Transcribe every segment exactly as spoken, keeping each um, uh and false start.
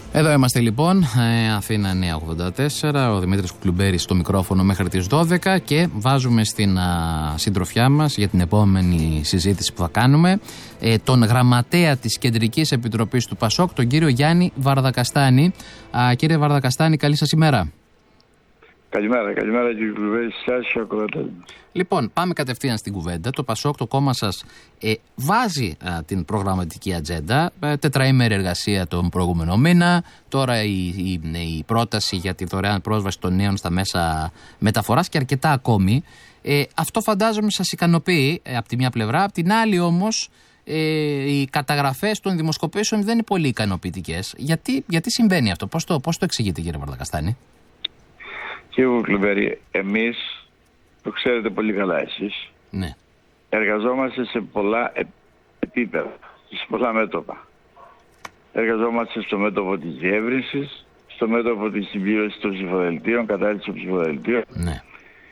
Εδώ είμαστε λοιπόν, ε, Αθήνα εννιακόσια ογδόντα τέσσερα, ο Δημήτρης Κουκλουμπέρης στο μικρόφωνο μέχρι τις δώδεκα και βάζουμε στην α, συντροφιά μας για την επόμενη συζήτηση που θα κάνουμε ε, τον γραμματέα της Κεντρικής Επιτροπής του Πασόκ, τον κύριο Γιάννη Βαρδακαστάνη. Α, κύριε Βαρδακαστάνη, καλή σας ημέρα. Καλημέρα, καλημέρα κύριε Κουκλουμπέρη, σας και ακροατές μας. Λοιπόν, πάμε κατευθείαν στην κουβέντα. Το Πασόκ, το κόμμα σας, ε, βάζει α, την προγραμματική ατζέντα. Ε, τετραήμερη εργασία τον προηγούμενο μήνα. Τώρα η, η, η πρόταση για τη δωρεάν πρόσβαση των νέων στα μέσα μεταφοράς και αρκετά ακόμη. Ε, αυτό φαντάζομαι σας ικανοποιεί ε, από τη μια πλευρά. Από την άλλη όμως, ε, οι καταγραφές των δημοσκοπήσεων δεν είναι πολύ ικανοποιητικές. Γιατί, γιατί συμβαίνει αυτό, πώς το, πώς το εξηγείτε κύριε Βαρδακαστάνη? Κύριε Κουκλουμπέρη, εμείς, το ξέρετε πολύ καλά εσείς, ναι. εργαζόμαστε σε πολλά επίπεδα, σε πολλά μέτωπα. Εργαζόμαστε στο μέτωπο της διεύρυνσης, στο μέτωπο της συμπλήρωσης των ψηφοδελτίων, κατάρτιση των ψηφοδελτίων, ναι.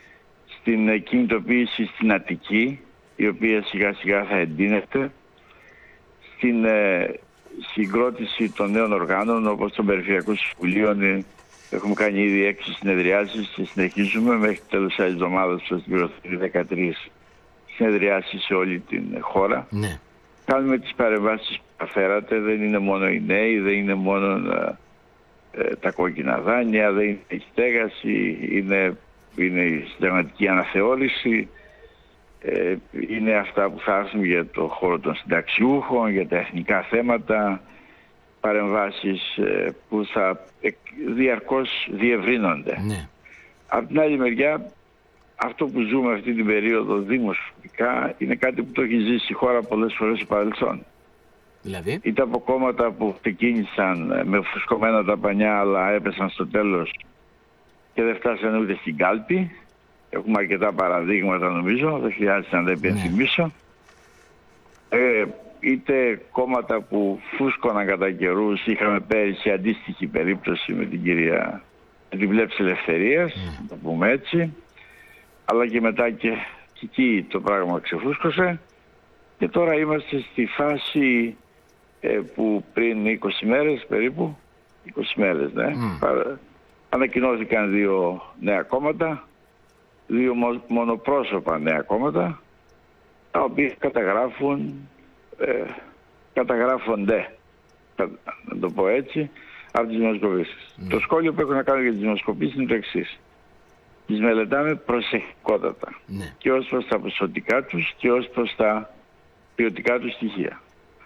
στην κινητοποίηση στην Αττική, η οποία σιγά σιγά θα εντείνεται, στην ε, συγκρότηση των νέων οργάνων όπως των Περιφερειακών Συμβουλίων. Έχουμε κάνει ήδη έξι συνεδριάσεις και συνεχίζουμε μέχρι τέλος της εβδομάδας που θα συμπληρωθεί δεκατρείς συνεδριάσεις σε όλη την χώρα. Ναι. Κάνουμε τις παρεμβάσεις που αναφέρατε, δεν είναι μόνο οι νέοι, δεν είναι μόνο ε, τα κόκκινα δάνεια, δεν είναι η στέγαση, είναι, είναι η συνταγματική αναθεώρηση, ε, είναι αυτά που θα έρθουν για το χώρο των συνταξιούχων, για τα εθνικά θέματα, παρεμβάσεις που θα διαρκώς διευρύνονται. Ναι. Από την άλλη μεριά, αυτό που ζούμε αυτή την περίοδο δημοσιογραφικά είναι κάτι που το έχει ζήσει η χώρα πολλές φορές στο παρελθόν. Δηλαδή? Είτε από κόμματα που ξεκίνησαν με φουσκωμένα τα πανιά αλλά έπεσαν στο τέλος και δεν φτάσανε ούτε στην κάλπη. Έχουμε αρκετά παραδείγματα νομίζω, δεν χρειάζεται να τα υπενθυμίσω. Ναι. Ε, είτε κόμματα που φούσκωναν κατά καιρούς, είχαμε πέρυσι αντίστοιχη περίπτωση με την κυρία με την Πλεύση Ελευθερίας, mm. να το πούμε έτσι, αλλά και μετά και, και εκεί το πράγμα ξεφούσκωσε και τώρα είμαστε στη φάση ε, που πριν είκοσι μέρες περίπου, είκοσι μέρες ναι, mm. ανακοινώθηκαν δύο νέα κόμματα, δύο μονοπρόσωπα νέα κόμματα, τα οποία καταγράφουν Ε, καταγράφονται, να το πω έτσι, από τις δημοσκοπήσεις. Mm. Το σχόλιο που έχω να κάνω για τις δημοσκοπήσεις είναι το εξής. Τις μελετάμε προσεκτικότατα. Mm. Και ως προς τα ποσοτικά τους και ως προς τα ποιοτικά τους στοιχεία.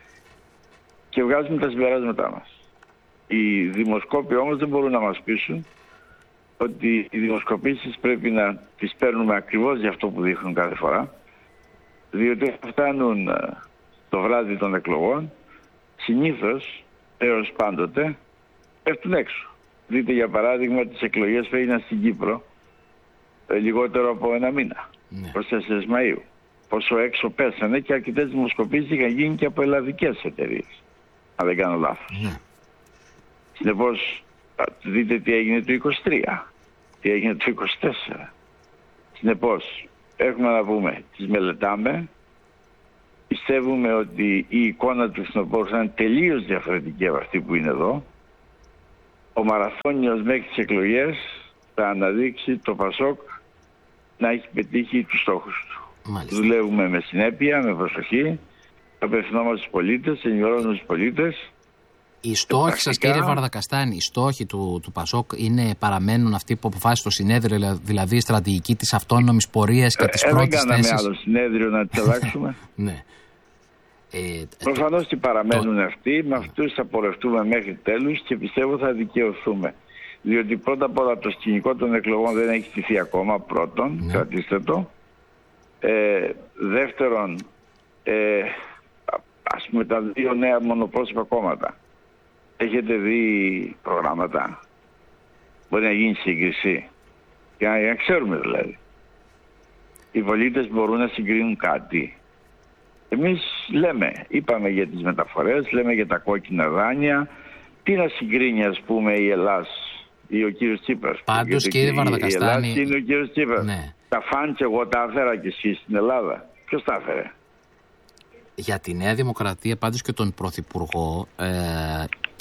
Και βγάζουμε τα συμπεράσματά μας. Οι δημοσκόποι όμως δεν μπορούν να μας πείσουν ότι οι δημοσκοπήσεις πρέπει να τις παίρνουμε ακριβώς για αυτό που δείχνουν κάθε φορά, διότι φτάνουν το βράδυ των εκλογών, συνήθως, έως πάντοτε, πέφτουν έξω. Δείτε για παράδειγμα τις εκλογές που έγιναν στην Κύπρο ε, λιγότερο από ένα μήνα, ναι. προς τέσσερις Μαΐου. Πόσο έξω πέσανε και αρκετές δημοσκοπήσεις είχαν γίνει και από ελλαδικές εταιρείες, αν δεν κάνω λάθος. Ναι. Συνεπώς, δείτε τι έγινε το είκοσι τρία, τι έγινε το είκοσι τέσσερα. Συνεπώς, έχουμε να πούμε, τις μελετάμε. Πιστεύουμε ότι η εικόνα του φθινοπόρου θα είναι τελείως διαφορετική από αυτή που είναι εδώ. Ο μαραθώνιος μέχρι τις εκλογές θα αναδείξει το Πασόκ να έχει πετύχει τους στόχους του. Μάλιστα. Δουλεύουμε με συνέπεια, με προσοχή, απευθυνόμαστε στους πολίτες, ενημερώνουμε τους πολίτες. Οι στόχοι πρακτικά... σας κύριε Βαρδακαστάνη, οι στόχοι του, του Πασόκ είναι, παραμένουν αυτοί που αποφάσισε το συνέδριο, δηλαδή η στρατηγική της αυτόνομης πορείας και της ε, πρώτης θέσης. Δεν κάναμε άλλο συνέδριο να τις αλλάξουμε. Ναι. Ε, Προφανώς και παραμένουν το... αυτοί, με αυτούς θα πορευτούμε μέχρι τέλους και πιστεύω θα δικαιωθούμε. Διότι πρώτα απ' όλα το σκηνικό των εκλογών δεν έχει στηθεί ακόμα, πρώτον, ναι. κρατήστε το. Ε, δεύτερον, ε, ας πούμε τα δύο νέα μονοπρόσωπα κόμματα. Έχετε δει προγράμματα? Μπορεί να γίνει σύγκριση. Για να, για να ξέρουμε δηλαδή. Οι πολίτες μπορούν να συγκρίνουν κάτι. Εμείς λέμε, είπαμε για τις μεταφορές, λέμε για τα κόκκινα δάνεια. Τι να συγκρίνει ας πούμε η Ελλάς ή ο κύριος Τσίπρας? Πάντως κύριε Βαρδακαστάνη... Η Ελλάς είναι ο κύριος Τσίπρας. Ναι. Τα φάντσε εγώ τα έφερα και εσείς στην Ελλάδα. Ποιος τα έφερε? Για τη Νέα Δημοκρατία πάντως και τον Πρωθυπουργό... Ε...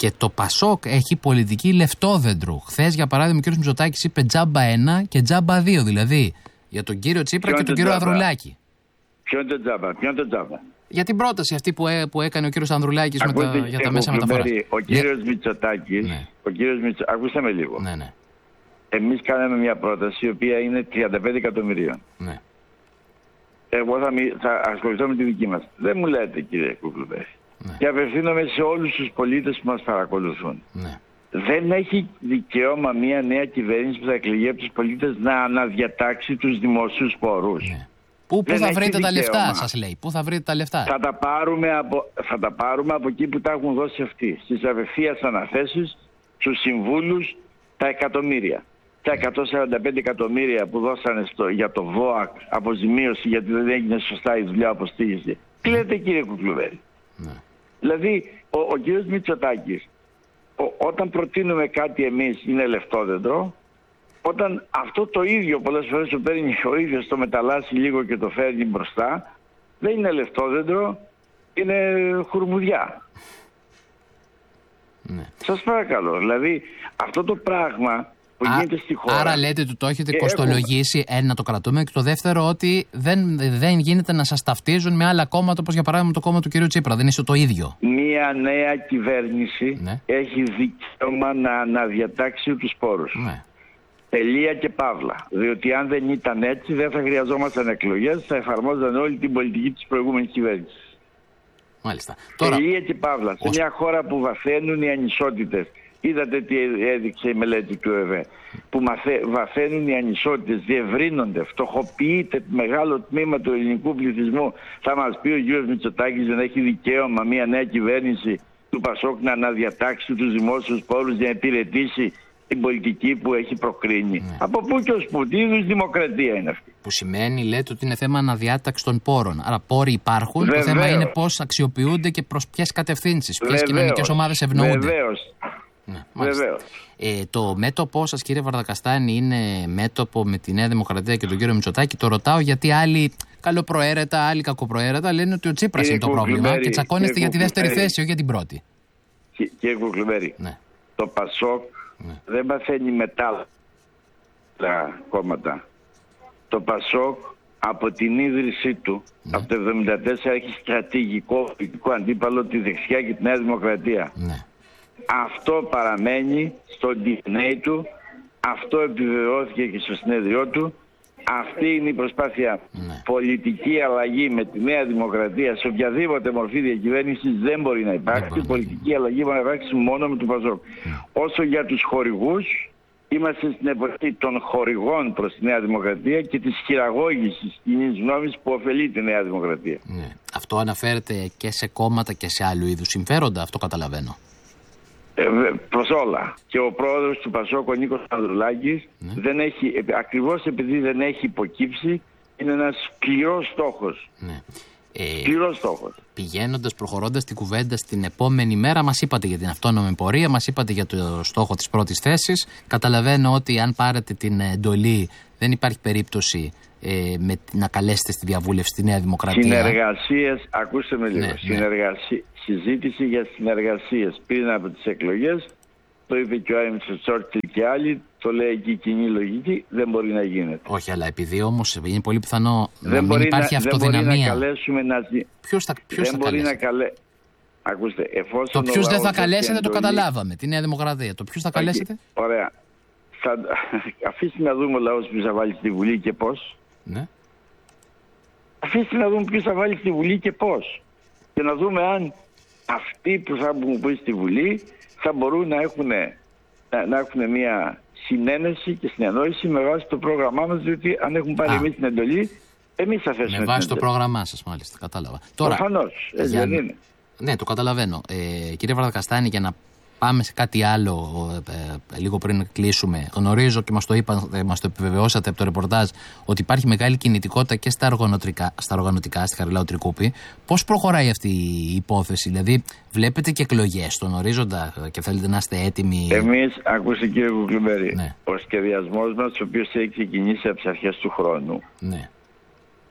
Και το Πασόκ έχει πολιτική λεφτόδεντρου. Χθες, για παράδειγμα, ο κ. Μητσοτάκης είπε τζάμπα ένα και τζάμπα δύο. Δηλαδή για τον κύριο Τσίπρα ποιο και τον κύριο τζάμπα? Ανδρουλάκη. Ποιο είναι το τζάμπα, ποιο είναι το τζάμπα. Για την πρόταση αυτή που, έ, που έκανε ο κύριος Ανδρουλάκης με τα, για τα μέσα μεταφοράς. Ο κύριος ναι. Μητσοτάκης, ναι. ο κύριος Μητσο... ακούστε με λίγο. Ναι, ναι. Εμείς κάναμε μια πρόταση η οποία είναι τριάντα πέντε εκατομμυρίων. Ναι. Εγώ θα, μη, θα ασχοληθώ με τη δική μας. Δεν μου λέτε, κύριε Κουκλουμπέρη. Ναι. Και απευθύνομαι σε όλους τους πολίτες που μας παρακολουθούν. Ναι. Δεν έχει δικαίωμα μια νέα κυβέρνηση που θα εκλεγεί από τους πολίτες να αναδιατάξει τους δημοσίους πόρους. Ναι. Πού, πού θα βρείτε τα λεφτά, σας λέει. Πού θα βρείτε τα λεφτά. Θα τα πάρουμε από, θα τα πάρουμε από εκεί που τα έχουν δώσει αυτοί. Στις απευθείας αναθέσεις, στους συμβούλους, τα εκατομμύρια. Τα εκατόν σαράντα πέντε εκατομμύρια που δώσανε στο, για το ΒΟΑΚ αποζημίωση γιατί δεν έγινε σωστά η δουλειά όπως τύχησε. Τι λέτε, κύριε Κουκλουβέρη. Ναι. Δηλαδή, ο, ο κύριος Μητσοτάκης, ο, όταν προτείνουμε κάτι εμείς είναι λεφτόδεντρο, όταν αυτό το ίδιο πολλές φορές το παίρνει ο ίδιος, το μεταλλάσσει λίγο και το φέρνει μπροστά, δεν είναι λεφτόδεντρο, είναι χουρμουδιά. Ναι. Σας παρακαλώ, δηλαδή αυτό το πράγμα που Α, γίνεται στη χώρα... Άρα λέτε ότι το έχετε κοστολογήσει, έχουμε... ένα το κρατούμε, και το δεύτερο ότι δεν, δεν γίνεται να σας ταυτίζουν με άλλα κόμματα, όπως για παράδειγμα το κόμμα του κ. Τσίπρα, δεν είστε το ίδιο. Μία νέα κυβέρνηση ναι. έχει δικαίωμα να αναδιατάξει τους πόρους. Ναι. Τελεία και παύλα. Διότι αν δεν ήταν έτσι δεν θα χρειαζόμασταν εκλογές, θα εφαρμόζαν όλη την πολιτική της προηγούμενης κυβέρνησης. Μάλιστα. Τελεία και παύλα. Ως... Σε μια χώρα που βαθαίνουν οι ανισότητες. Είδατε τι έδειξε η μελέτη του ΕΒΕ. Που μαθε... βαθαίνουν οι ανισότητες, διευρύνονται, φτωχοποιείται μεγάλο τμήμα του ελληνικού πληθυσμού. Θα μας πει ο κ. Μητσοτάκης δεν έχει δικαίωμα μια νέα κυβέρνηση του Πασόκ να αναδιατάξει τους δημόσιους πόρους για να υπηρετήσει την πολιτική που έχει προκρίνει. Ναι. Από πού και ως πού, τι είδους δημοκρατία είναι αυτή. Που σημαίνει, λέτε, ότι είναι θέμα αναδιάταξη των πόρων. Άρα πόροι υπάρχουν, βεβαίως. Το θέμα είναι πώς αξιοποιούνται και προς ποιες κατευθύνσεις, ποιες κοινωνικές ομάδες ευνοούνται. Βεβαίως. Ναι, ε, το μέτωπό σας, κύριε Βαρδακαστάνη, είναι μέτωπο με τη Νέα Δημοκρατία και τον κύριο Μητσοτάκη. Το ρωτάω γιατί άλλοι καλοπροαίρετα, άλλοι κακοπροαίρετα λένε ότι ο Τσίπρας είναι το πρόβλημα και τσακώνεστε για τη δεύτερη θέση, όχι για την πρώτη. Κύριε Κουκλουμπέρη, ναι. το Πασόκ ναι. δεν παθαίνει μετά τα κόμματα. Το Πασόκ από την ίδρυσή του, ναι. από το εβδομήντα τέσσερα, έχει στρατηγικό πολιτικό αντίπαλο τη δεξιά και τη Νέα Δημοκρατία. Ναι. Αυτό παραμένει στο ντι εν έι του, αυτό επιβεβαιώθηκε και στο συνέδριό του. Αυτή είναι η προσπάθεια. Ναι. Πολιτική αλλαγή με τη Νέα Δημοκρατία σε οποιαδήποτε μορφή διακυβέρνηση δεν μπορεί να υπάρξει. Η πολιτική αλλαγή μπορεί να υπάρξει μόνο με τον Πασόκ. Ναι. Όσο για τους χορηγούς, είμαστε στην εποχή των χορηγών προς τη Νέα Δημοκρατία και της χειραγώγησης κοινής γνώμης που ωφελεί τη Νέα Δημοκρατία. Ναι. Αυτό αναφέρεται και σε κόμματα και σε άλλου είδους συμφέροντα, αυτό καταλαβαίνω. Ε, προς όλα. Και ο πρόεδρος του Πασόκ, ο Νίκος Ανδρουλάκης, ναι. δεν έχει, ακριβώς επειδή δεν έχει υποκύψει, είναι ένας σκληρός στόχος. Ναι. Ε, σκληρός στόχος. Πηγαίνοντας, προχωρώντας την κουβέντα στην επόμενη μέρα, μας είπατε για την αυτόνομη πορεία, μας είπατε για το στόχο της πρώτης θέσης. Καταλαβαίνω ότι αν πάρετε την εντολή, δεν υπάρχει περίπτωση ε, με, να καλέσετε στη διαβούλευση τη Νέα Δημοκρατία. Συνεργασίες, ακούστε με λίγο. Ναι, Συνεργασία. Ναι. Συζήτηση για συνεργασίες πριν από τις εκλογές, το είπε και ο Άιμιτσο Τσόρτσιλ και άλλοι, το λέει και η κοινή λογική, δεν μπορεί να γίνεται. Όχι, αλλά επειδή όμως είναι πολύ πιθανό δεν να μην υπάρχει να, αυτοδυναμία. Δεν μπορεί να καλέσουμε να... Ποιος θα, ποιος δεν θα μπορεί καλέσει. να καλέ... Ακούστε, εφόσον το ποιος δεν θα καλέσετε το καταλάβαμε, τη Νέα Δημοκρατία. Το ποιος θα καλέσετε. Ωραία. Θα... Αφήστε να δούμε ο λαός ποιος θα βάλει στη Βουλή και πώς. Ναι. Αφήστε να δούμε ποιος θα βάλει στη Βουλή και πώς. Και να δούμε αν αυτοί που θα μπουν στη Βουλή θα μπορούν να έχουν, να, να έχουν μια συνένεση και συνεννόηση με βάση το πρόγραμμά μας, διότι αν έχουν πάρει εμείς την εντολή, εμείς θα θέσουμε. Με βάση το πρόγραμμά σας, μάλιστα, κατάλαβα. Τώρα, προφανώς, έτσι δεν είναι. Ναι, το καταλαβαίνω. Ε, κύριε Βαρδακαστάνη, για να πάμε σε κάτι άλλο ε, ε, λίγο πριν κλείσουμε. Γνωρίζω και μας το είπα, ε, μας το επιβεβαιώσατε από το ρεπορτάζ ότι υπάρχει μεγάλη κινητικότητα και στα οργανωτικά, στα οργανωτικά στη Χαριλάου Τρικούπη. Πώς προχωράει αυτή η υπόθεση, δηλαδή βλέπετε και εκλογές στον ορίζοντα και θέλετε να είστε έτοιμοι? Εμείς, ακούστε κύριε Κουκλουμπέρη, ναι. ο σχεδιασμός μας, ο οποίος έχει ξεκινήσει από τις αρχές του χρόνου, ναι.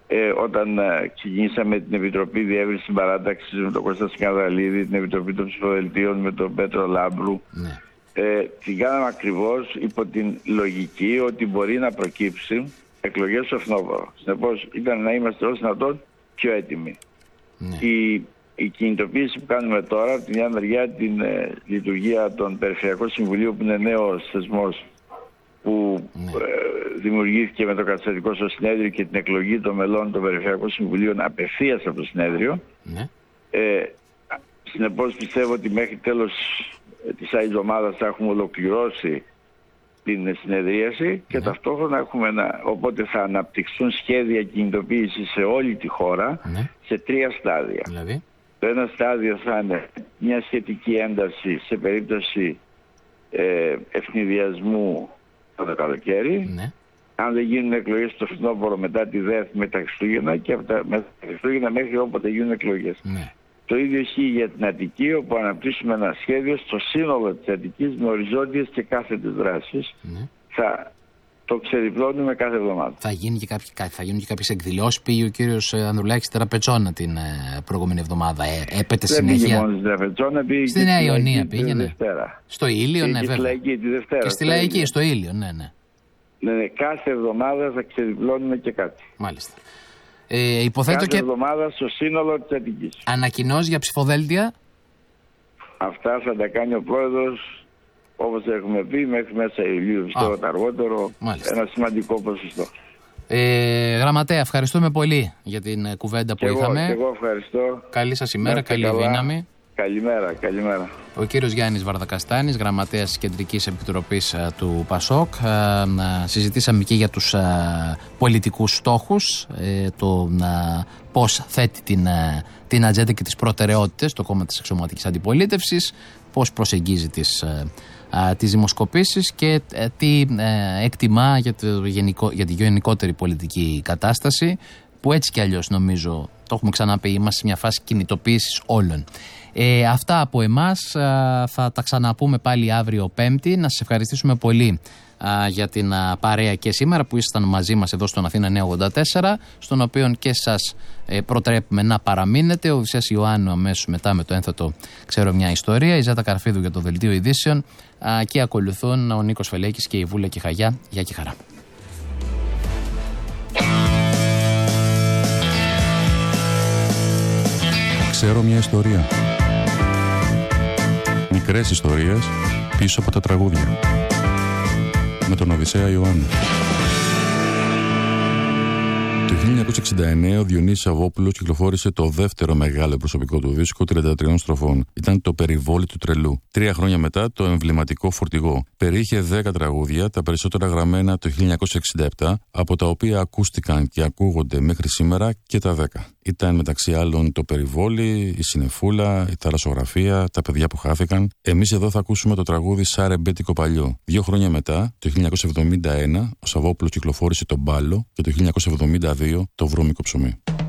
Ε, όταν ε, ξεκινήσαμε την Επιτροπή Διεύρυνσης Παράταξης με τον Κώστα Σκανδαλίδη, την Επιτροπή των Ψηφοδελτίων με τον Πέτρο Λάμπρου, ναι. ε, την κάναμε ακριβώς υπό την λογική ότι μπορεί να προκύψει εκλογές στο φθινόπωρο. Συνεπώς ήταν να είμαστε όσο δυνατόν πιο έτοιμοι. Ναι. Η, η κινητοποίηση που κάνουμε τώρα, από τη μια μεριά την ε, λειτουργία των Περιφερειακών Συμβουλίων, που είναι νέος θεσμός που ναι. ε, δημιουργήθηκε με το καταστατικό στο συνέδριο, και την εκλογή των μελών των Περιφερειακών Συμβουλίων απευθείας από το συνέδριο. Ναι. Ε, συνεπώς πιστεύω ότι μέχρι τέλος της άλλης εβδομάδας θα έχουμε ολοκληρώσει την συνεδρίαση και ναι. ταυτόχρονα έχουμε ένα, οπότε θα αναπτυχθούν σχέδια κινητοποίηση σε όλη τη χώρα ναι. σε τρία στάδια. Δηλαδή. Το ένα στάδιο θα είναι μια σχετική ένταση σε περίπτωση ε, ευνηδιασμού το καλοκαίρι. Ναι. Αν δεν γίνουν εκλογές στο φθινόπωρο μετά τη ΔΕΘ, με τα Χριστούγεννα, και από τα, με τα Χριστούγεννα μέχρι όποτε γίνουν εκλογές. Ναι. Το ίδιο ισχύει για την Αττική, όπου αναπτύσσουμε ένα σχέδιο στο σύνολο της Αττικής με οριζόντιες και κάθετες δράσεις. Ναι. Θα το ξεδιπλώνουμε κάθε εβδομάδα. Θα, γίνει και κάποιοι, θα γίνουν και κάποιες εκδηλώσεις. Πήγε ο κύριος Ανδρουλάκης στην Τραπετσόνα την ε, προηγούμενη εβδομάδα. Ε, έπεται δεν συνέχεια. Πήγε μόνο στην Τραπετσόνα, πήγε στη Νέα Ιωνία πήγαινε. Στο Ήλιο, ναι, βέβαια. Στη Λαϊκή, τη Δευτέρα. Και στη Λαϊκή, στο Ήλιο, ναι, ναι. Ναι, ναι, κάθε εβδομάδα θα ξεδιπλώνουμε και κάτι. Μάλιστα. Ε, υποθέτω κάθε και εβδομάδα στο σύνολο της Αττικής. Ανακοινώσεις για ψηφοδέλτια. Αυτά θα τα κάνει ο πρόεδρος, όπως έχουμε πει, μέχρι μέσα Ιουλίου, πιστεύω το αργότερο. Μάλιστα. Ένα σημαντικό ποσοστό. Ε, γραμματέα, ευχαριστούμε πολύ για την κουβέντα που και είχαμε. Εγώ, και εγώ ευχαριστώ. Καλή σας ημέρα, καλή καλά. Δύναμη. Καλημέρα, καλημέρα. Ο κύριος Γιάννης Βαρδακαστάνης, γραμματέας της Κεντρικής Επιτροπής α, του ΠΑΣΟΚ. Α, α, συζητήσαμε και για τους α, πολιτικούς στόχους, ε, το α, πώς θέτει την, α, την ατζέντα και τις προτεραιότητες το κόμμα της εξωματικής αντιπολίτευσης, πώς προσεγγίζει τις, α, α, τις δημοσκοπήσεις και α, τι α, εκτιμά για, το γενικό, για τη γενικότερη πολιτική κατάσταση, που έτσι κι αλλιώς νομίζω, το έχουμε ξαναπεί, είμαστε σε μια φάση κινητοποίησης όλων. Ε, αυτά από εμάς, α, θα τα ξαναπούμε πάλι αύριο Πέμπτη. Να σας ευχαριστήσουμε πολύ α, για την α, παρέα και σήμερα που ήσασταν μαζί μας εδώ στον Αθήνα εννιακόσια ογδόντα τέσσερα, στον οποίο και σας ε, προτρέπουμε να παραμείνετε. Ο Οδυσσέας Ιωάννου αμέσως μετά με το ένθετο «Ξέρω μια ιστορία», η Ζάτα Καρφίδου για το Δελτίο Ειδήσεων α, και ακολουθούν ο Νίκος Φελέκης και η Βούλα Κιχαγιά. Γεια και χαρά. Ξέρω μια ιστορία. Μικρές ιστορίες πίσω από τα τραγούδια. Με τον Οδυσσέα Ιωάννου. Το χίλια εννιακόσια εξήντα εννέα ο Διονύσης Σαββόπουλος κυκλοφόρησε το δεύτερο μεγάλο προσωπικό του δίσκο τριάντα τριών στροφών. Ήταν το «Περιβόλι του τρελού». Τρία χρόνια μετά το εμβληματικό «Φορτηγό». Περιείχε δέκα τραγούδια, τα περισσότερα γραμμένα το χίλια εννιακόσια εξήντα επτά, από τα οποία ακούστηκαν και ακούγονται μέχρι σήμερα και τα δέκα. Ήταν μεταξύ άλλων το «Περιβόλι», η «Συνεφούλα», η «Θαλασσογραφία», «Τα παιδιά που χάθηκαν». Εμείς εδώ θα ακούσουμε το τραγούδι «Σαν ρεμπέτικο παλιό». Δύο χρόνια μετά, το χίλια εννιακόσια εβδομήντα ένα, ο Σαββόπουλος κυκλοφόρησε το «Μπάλο» και το χίλια εννιακόσια εβδομήντα δύο το «Βρώμικο ψωμί».